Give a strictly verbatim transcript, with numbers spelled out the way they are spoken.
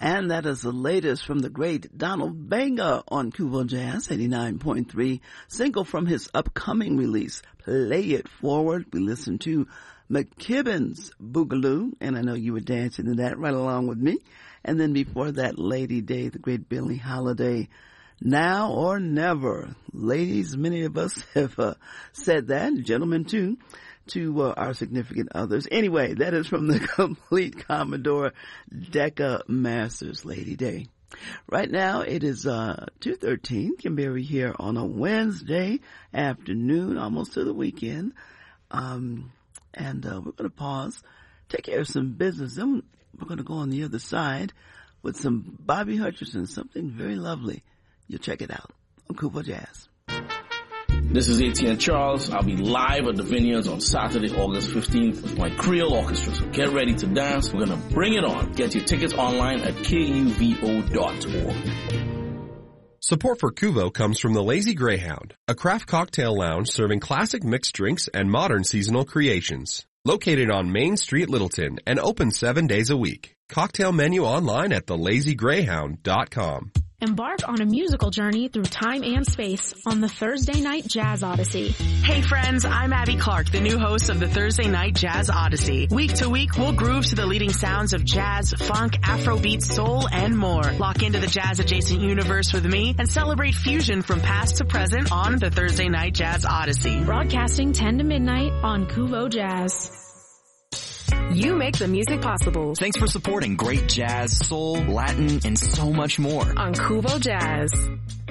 And that is the latest from the great Donald Vega on Kuvo Jazz eighty-nine point three, single from his upcoming release, Play It Forward. We listened to McKibben's Boogaloo, and I know you were dancing to that right along with me. And then before that, Lady Day, the great Billie Holiday, Now or Never. Ladies, many of us have uh, said that, gentlemen too, to uh, our significant others. Anyway, that is from the complete Commodore Decca Masters, Lady Day. Right now, it is uh two thirteen. Kim Berry here on a Wednesday afternoon, almost to the weekend. Um, and uh, we're going to pause, take care of some business. Then we're going to go on the other side with some Bobby Hutcherson, something very lovely. You'll check it out on Kuvo Jazz. This is A T N Charles. I'll be live at the Vineyards on Saturday, August fifteenth with my Creole Orchestra. So get ready to dance. We're going to bring it on. Get your tickets online at K U V O dot org. Support for Kuvo comes from the Lazy Greyhound, a craft cocktail lounge serving classic mixed drinks and modern seasonal creations. Located on Main Street, Littleton, and open seven days a week. Cocktail menu online at the lazy greyhound dot com. Embark on a musical journey through time and space on the Thursday Night Jazz Odyssey. Hey friends, I'm Abby Clark, the new host of the Thursday Night Jazz Odyssey. Week to week, we'll groove to the leading sounds of jazz, funk, Afrobeat, soul, and more. Lock into the jazz-adjacent universe with me and celebrate fusion from past to present on the Thursday Night Jazz Odyssey. Broadcasting ten to midnight on Kuvo Jazz. You make the music possible. Thanks for supporting great jazz, soul, Latin, and so much more on Kuvo Jazz.